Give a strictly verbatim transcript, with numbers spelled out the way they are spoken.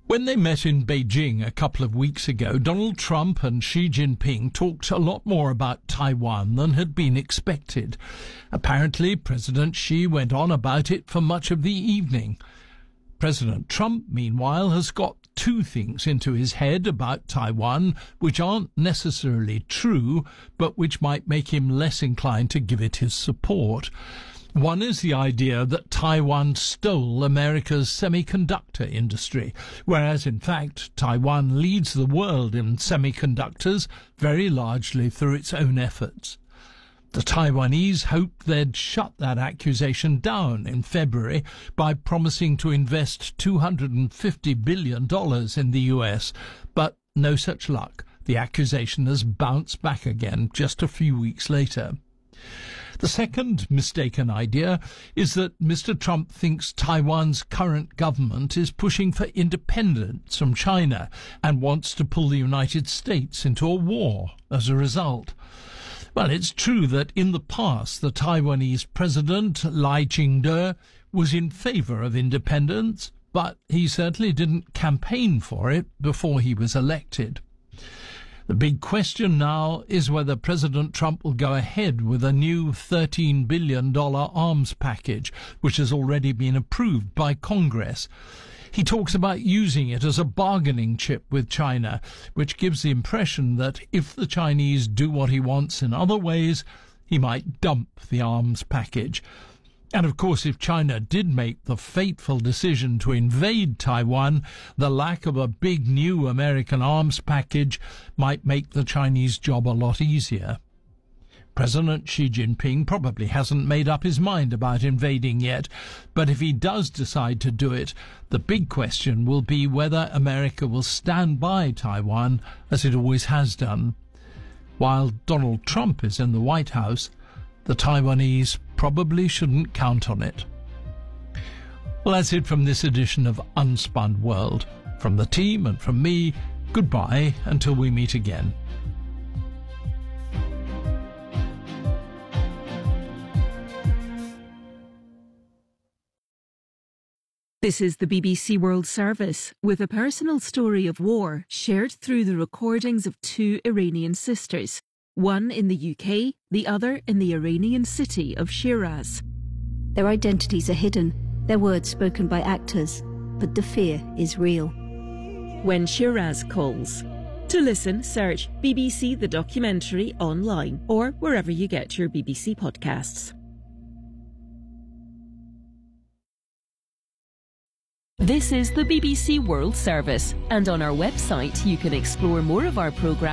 When they met in Beijing a couple of weeks ago, Donald Trump and Xi Jinping talked a lot more about Taiwan than had been expected. Apparently, President Xi went on about it for much of the evening. President Trump, meanwhile, has got two things into his head about Taiwan which aren't necessarily true, but which might make him less inclined to give it his support. One is the idea that Taiwan stole America's semiconductor industry, whereas in fact Taiwan leads the world in semiconductors very largely through its own efforts. The Taiwanese hoped they'd shut that accusation down in February by promising to invest two hundred fifty billion dollars in the U S, but no such luck. The accusation has bounced back again just a few weeks later. The second mistaken idea is that Mister Trump thinks Taiwan's current government is pushing for independence from China and wants to pull the United States into a war as a result. Well, it's true that in the past the Taiwanese president, Lai Ching-te, was in favor of independence, but he certainly didn't campaign for it before he was elected. The big question now is whether President Trump will go ahead with a new thirteen billion dollars arms package, which has already been approved by Congress. He talks about using it as a bargaining chip with China, which gives the impression that if the Chinese do what he wants in other ways, he might dump the arms package. And of course, if China did make the fateful decision to invade Taiwan, the lack of a big new American arms package might make the Chinese job a lot easier. President Xi Jinping probably hasn't made up his mind about invading yet, but if he does decide to do it, the big question will be whether America will stand by Taiwan as it always has done. While Donald Trump is in the White House, the Taiwanese probably shouldn't count on it. Well, that's it from this edition of Unspun World. From the team and from me, goodbye until we meet again. This is the B B C World Service, with a personal story of war shared through the recordings of two Iranian sisters, one in the U K, the other in the Iranian city of Shiraz. Their identities are hidden, their words spoken by actors, but the fear is real. When Shiraz Calls. To listen, search B B C The Documentary online or wherever you get your B B C podcasts. This is the B B C World Service, and on our website you can explore more of our programme